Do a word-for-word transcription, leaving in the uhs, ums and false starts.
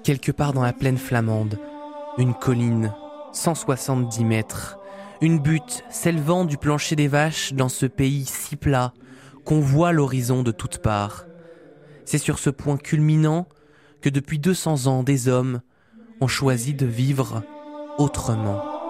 quelque part dans la plaine flamande, une colline, cent soixante-dix mètres, une butte s'élevant du plancher des vaches dans ce pays si plat qu'on voit l'horizon de toutes parts. C'est sur ce point culminant que depuis deux cents ans des hommes ont choisi de vivre autrement.